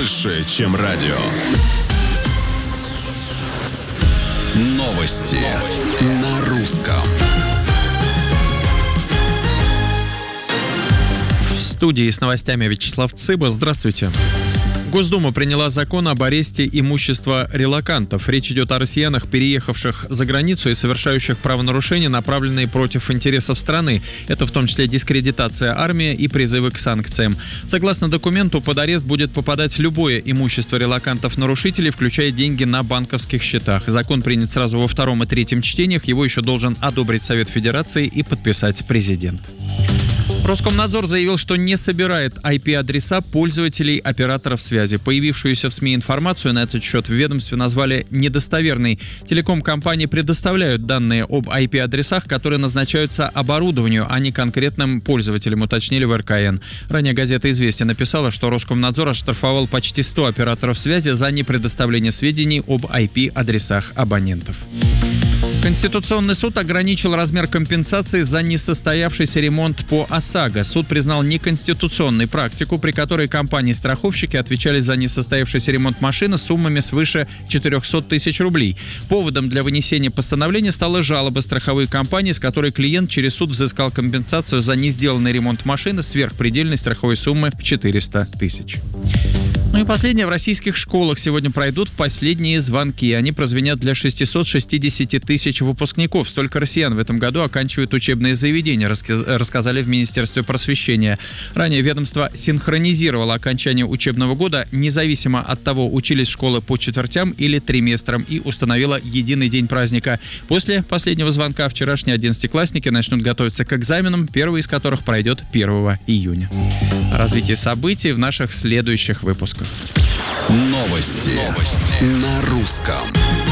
больше, чем радио. Новости на русском. В студии с новостями Вячеслав Цыба. Здравствуйте. Госдума приняла закон об аресте имущества релокантов. Речь идет о россиянах, переехавших за границу и совершающих правонарушения, направленные против интересов страны. Это в том числе дискредитация армии и призывы к санкциям. Согласно документу, под арест будет попадать любое имущество релокантов-нарушителей, включая деньги на банковских счетах. Закон принят сразу во втором и третьем чтениях. Его еще должен одобрить Совет Федерации и подписать президент. Роскомнадзор заявил, что не собирает IP-адреса пользователей операторов связи. Появившуюся в СМИ информацию на этот счет в ведомстве назвали недостоверной. Телеком-компании предоставляют данные об IP-адресах, которые назначаются оборудованию, а не конкретным пользователям, уточнили в РКН. Ранее газета «Известия» написала, что Роскомнадзор оштрафовал почти 100 операторов связи за непредоставление сведений об IP-адресах абонентов. Конституционный суд ограничил размер компенсации за несостоявшийся ремонт по ОСАГО. Суд признал неконституционной практику, при которой компании-страховщики отвечали за несостоявшийся ремонт машины суммами свыше 400 тысяч рублей. Поводом для вынесения постановления стала жалоба страховой компании, с которой клиент через суд взыскал компенсацию за несделанный ремонт машины сверх предельной страховой суммы в 400 тысяч. Ну и последнее. В российских школах сегодня пройдут последние звонки. Они прозвенят для 660 тысяч выпускников. Столько россиян в этом году оканчивают учебные заведения, рассказали в Министерстве просвещения. Ранее ведомство синхронизировало окончание учебного года, независимо от того, учились школы по четвертям или триместрам, и установило единый день праздника. После последнего звонка вчерашние 11-классники начнут готовиться к экзаменам, первый из которых пройдет 1 июня. Развитие событий в наших следующих выпусках. Новости на русском.